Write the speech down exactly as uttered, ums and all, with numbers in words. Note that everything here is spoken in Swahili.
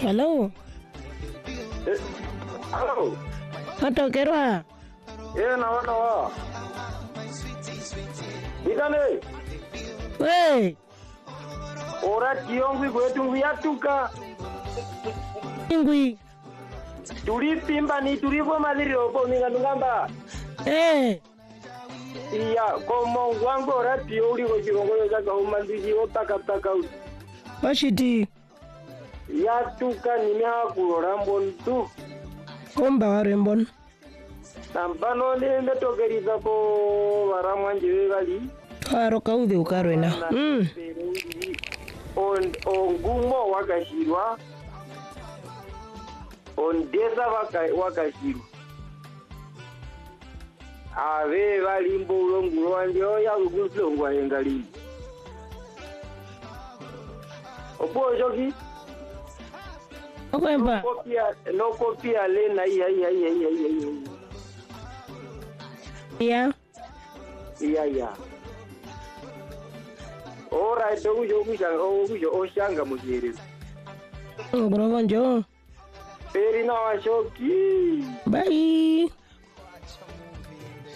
Hello. Eh, hello. Hato kerwa. Eh, na wana wa. Ikane. We. Ora kiongwi kwetu vyatuka. Ingwi. Tulipimba ni tulipo madhiri opo minga ngamba. Eh. Iya, komo wangu ora tiori ko kirongo ya ka umandiji otaka taka. Washiti. Yatuka ni ha kurora mbontu. Komba warembon. Nampano ni metokeriza ko waramwanje gali. Twaro kaude ukarwena. Mm. On ongumo wakashirwa. On deza waka wakashirwa. Ave valimbo ulongo wanjo ya lugulo engali. Opo jogi. Okwemba. Kopia no kopia lena iya iya iya iya iya. Ya. Iya iya. Ora dogu jogu jang ogu jo oshanga mujiri. Ngoro bonjo. Peri na washoki. Bye.